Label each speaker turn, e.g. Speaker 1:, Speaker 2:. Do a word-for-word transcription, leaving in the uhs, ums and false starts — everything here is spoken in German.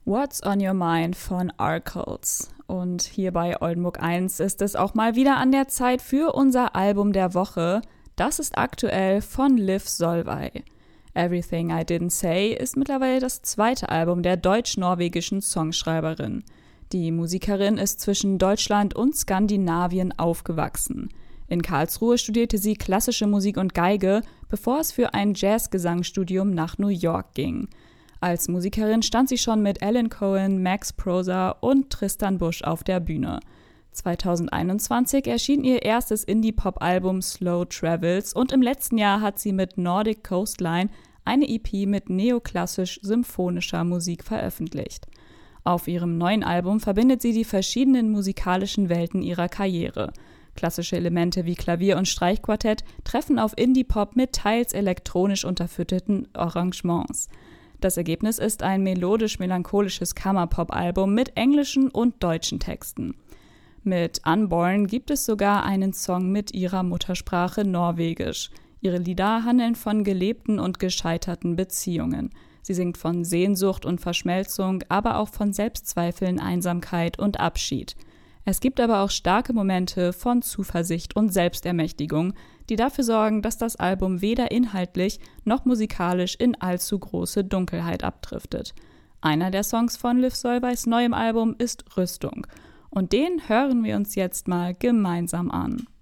Speaker 1: What's on Your Mind von Arcles. Und hier bei Oldenburg eins ist es auch mal wieder an der Zeit für unser Album der Woche. Das ist aktuell von Liv Solveig. Everything I Didn't Say ist mittlerweile das zweite Album der deutsch-norwegischen Songschreiberin. Die Musikerin ist zwischen Deutschland und Skandinavien aufgewachsen. In Karlsruhe studierte sie klassische Musik und Geige, bevor es für ein Jazzgesangsstudium nach New York ging. Als Musikerin stand sie schon mit Alan Cohen, Max Prosa und Tristan Busch auf der Bühne. zweitausendeinundzwanzig erschien ihr erstes Indie-Pop-Album Slow Travels und im letzten Jahr hat sie mit Nordic Coastline eine E P mit neoklassisch-symphonischer Musik veröffentlicht. Auf ihrem neuen Album verbindet sie die verschiedenen musikalischen Welten ihrer Karriere. Klassische Elemente wie Klavier- und Streichquartett treffen auf Indie-Pop mit teils elektronisch unterfütterten Arrangements. Das Ergebnis ist ein melodisch-melancholisches Kammerpop-Album mit englischen und deutschen Texten. Mit Unborn gibt es sogar einen Song mit ihrer Muttersprache Norwegisch. Ihre Lieder handeln von gelebten und gescheiterten Beziehungen. Sie singt von Sehnsucht und Verschmelzung, aber auch von Selbstzweifeln, Einsamkeit und Abschied. Es gibt aber auch starke Momente von Zuversicht und Selbstermächtigung, die dafür sorgen, dass das Album weder inhaltlich noch musikalisch in allzu große Dunkelheit abdriftet. Einer der Songs von Liv Solveigs neuem Album ist Rüstung. Und den hören wir uns jetzt mal gemeinsam an.